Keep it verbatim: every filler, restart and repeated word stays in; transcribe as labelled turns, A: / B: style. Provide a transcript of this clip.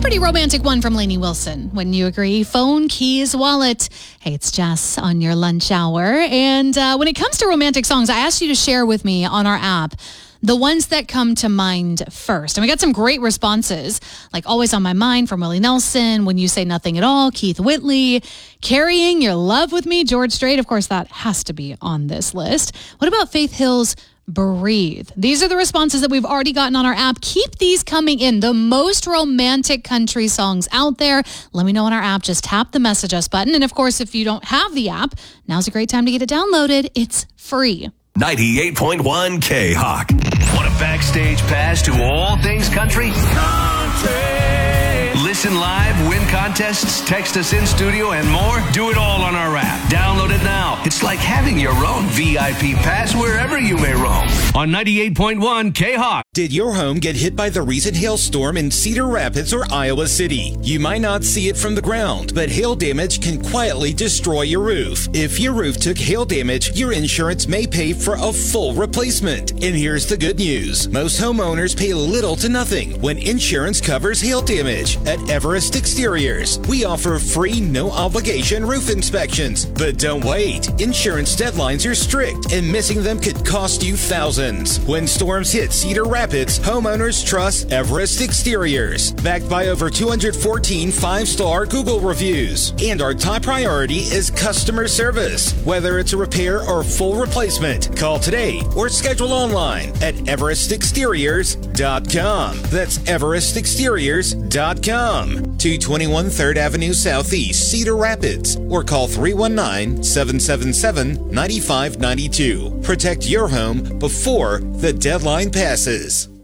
A: pretty romantic one from Lainey Wilson. Wouldn't you agree? Phone, keys, wallet. Hey, it's Jess on your lunch hour. And uh, when it comes to romantic songs, I asked you to share with me on our app the ones that come to mind first. And we got some great responses, like Always on My Mind from Willie Nelson, When You Say Nothing at All, Keith Whitley, Carrying Your Love with Me, George Strait. Of course, that has to be on this list. What about Faith Hill's Breathe? These are the responses that we've already gotten on our app. Keep these coming in. The most romantic country songs out there. Let me know on our app. Just tap the message us button. And of course, if you don't have the app, now's a great time to get it downloaded. It's free.
B: ninety-eight point one K-Hawk. Want a backstage pass to all things country? Country! Listen live, win contests, text us in studio, and more? Do it all on our app. Download it now. It's like having your own V I P pass wherever you may roam. On ninety-eight point one K-Hawk.
C: Did your home get hit by the recent hailstorm in Cedar Rapids or Iowa City? You might not see it from the ground, but hail damage can quietly destroy your roof. If your roof took hail damage, your insurance may pay for a full replacement. And here's the good news. Most homeowners pay little to nothing when insurance covers hail damage. At Everest Exteriors, we offer free, no-obligation roof inspections. But don't wait. Insurance deadlines are strict, and missing them could cost you thousands. When storms hit Cedar Rapids, homeowners trust Everest Exteriors. Backed by over two hundred fourteen five-star Google reviews. And our top priority is customer service. Whether it's a repair or full replacement, call today or schedule online at everest exteriors dot com. That's everest exteriors dot com. two twenty-one third Avenue Southeast, Cedar Rapids, or call three one nine, seven seven seven, nine five nine two. Protect your home before the deadline passes.